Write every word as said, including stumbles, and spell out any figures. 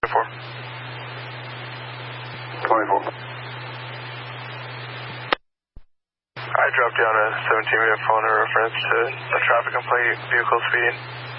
twenty-four. twenty-four. I dropped down a seventeen minute phone in reference to a traffic complaint, vehicle speeding.